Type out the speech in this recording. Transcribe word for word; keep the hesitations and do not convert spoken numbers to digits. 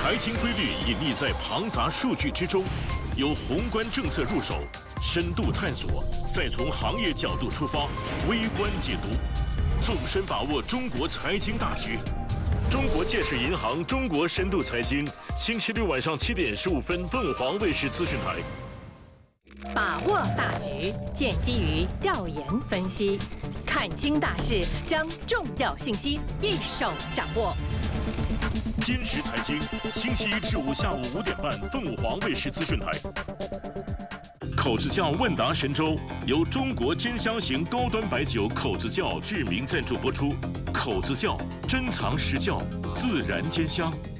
财经规律隐匿在庞杂数据之中，由宏观政策入手，深度探索，再从行业角度出发，微观解读，纵深把握中国财经大局。中国建设银行中国深度财经，星期六晚上七点十五分，凤凰卫视资讯台。 把握大局，建基于调研分析，看清大势，将重要信息一手掌握。 今时财经，星期一至五下午五点半，凤凰卫视资讯台。口子窖问答神州由中国尖香型高端白酒口子窖巨名赞助播出。口子窖珍藏实窖，自然兼香。